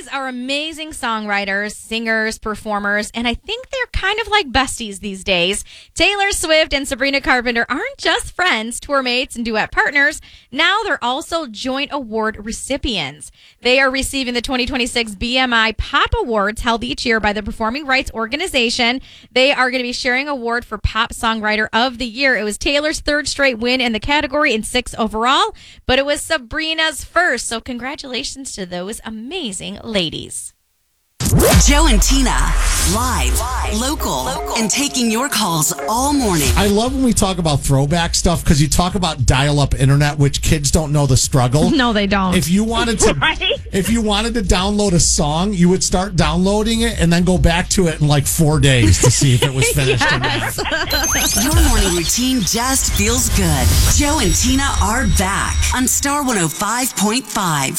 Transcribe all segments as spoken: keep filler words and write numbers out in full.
are amazing songwriters, singers, performers, and I think they're kind of like besties these days. Taylor Swift and Sabrina Carpenter aren't just friends, tour mates, and duet partners. Now they're also joint award recipients. They are receiving the twenty twenty-six B M I Pop Awards held each year by the Performing Rights Organization. They are going to be sharing an award for Pop Songwriter of the Year. It was Taylor's third straight win in the category and sixth overall, but it was Sabrina's first. So congratulations to those amazing ladies. Joe and Tina, live, live local, local, and taking your calls all morning. I love when we talk about throwback stuff because you talk about dial-up internet, which kids don't know the struggle. No, they don't. If you wanted to, right? if you wanted to download a song, you would start downloading it and then go back to it in like four days to see if it was finished yes. or not. Your morning routine just feels good. Joe and Tina are back on Star one oh five point five.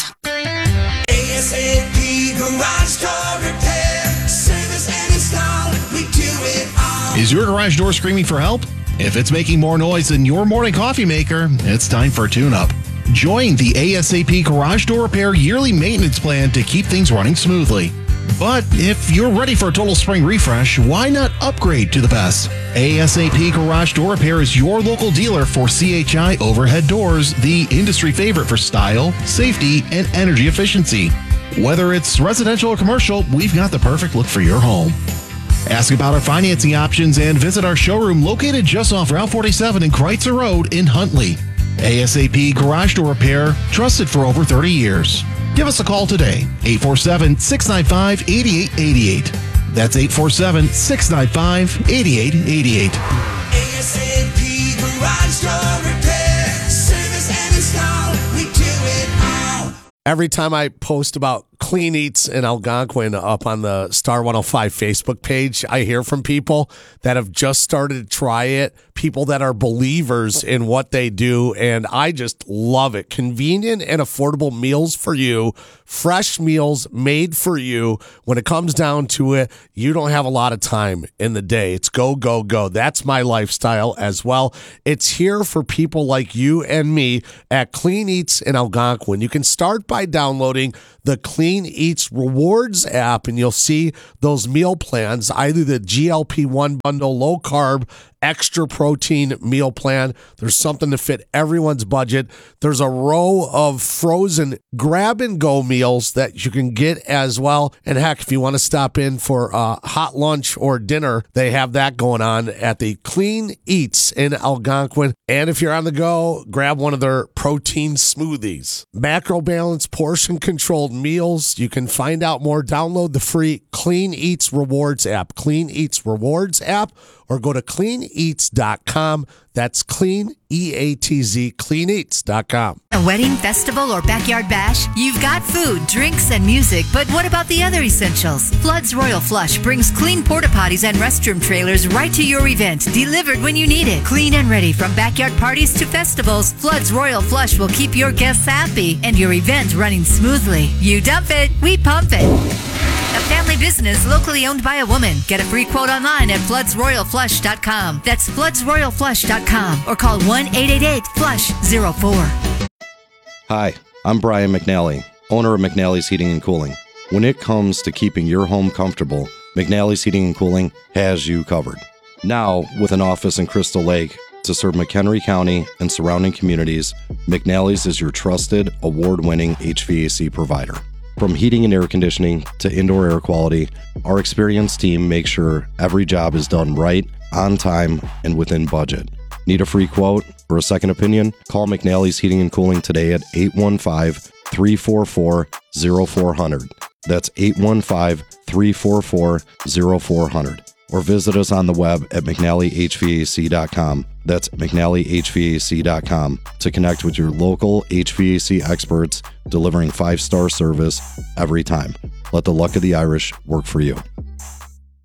A S A P Garage Door Repair, service and install, we do it all. Is your garage door screaming for help? If it's making more noise than your morning coffee maker, it's time for a tune-up. Join the A S A P Garage Door Repair yearly maintenance plan to keep things running smoothly. But if you're ready for a total spring refresh, why not upgrade to the best? A S A P Garage Door Repair is your local dealer for C H I overhead doors, the industry favorite for style, safety, and energy efficiency. Whether it's residential or commercial, we've got the perfect look for your home. Ask about our financing options and visit our showroom located just off Route forty-seven and Kreitzer Road in Huntley. A S A P Garage Door Repair, trusted for over thirty years. Give us a call today, eight four seven, six nine five, eight eight eight eight. That's eight four seven, six nine five, eight eight eight eight. A S A P Garage Door Repair, service and install, we do it all. Every time I post about Clean Eats in Algonquin up on the Star one oh five Facebook page, I hear from people that have just started to try it, people that are believers in what they do, and I just love it. Convenient and affordable meals for you, fresh meals made for you. When it comes down to it, you don't have a lot of time in the day. It's go, go, go. That's my lifestyle as well. It's here for people like you and me at Clean Eats in Algonquin. You can start by downloading the Clean Eats Rewards app, and you'll see those meal plans, either the G L P one bundle, low carb, extra protein meal plan. There's something to fit everyone's budget. There's a row of frozen grab and go meals that you can get as well. And heck, if you want to stop in for a hot lunch or dinner, they have that going on at the Clean Eats in Algonquin. And if you're on the go, grab one of their protein smoothies. Macro balance, portion controlled meals. You can find out more. Download the free Clean Eats Rewards app, Clean Eats Rewards app, or go to clean eats dot com. That's clean, E A T Z, clean eats dot com. A wedding, festival, or backyard bash? You've got food, drinks, and music, but what about the other essentials? Flood's Royal Flush brings clean porta potties and restroom trailers right to your event, delivered when you need it. Clean and ready from backyard parties to festivals, Flood's Royal Flush will keep your guests happy and your event running smoothly. You dump it, we pump it. A family business locally owned by a woman. Get a free quote online at floods royal flush dot com. That's floods royal flush dot com or call one eight eight eight flush zero four. Hi, I'm Brian McNally, owner of McNally's Heating and Cooling. When it comes to keeping your home comfortable, McNally's Heating and Cooling has you covered. Now, with an office in Crystal Lake to serve McHenry County and surrounding communities, McNally's is your trusted, award-winning H V A C provider. From heating and air conditioning to indoor air quality, our experienced team makes sure every job is done right, on time, and within budget. Need a free quote or a second opinion? Call McNally's Heating and Cooling today at eight one five, three four four, zero four zero zero. That's eight one five, three four four, zero four zero zero. Or visit us on the web at mcnally h v a c dot com. That's mcnally h v a c dot com to connect with your local H V A C experts delivering five-star service every time. Let the luck of the Irish work for you.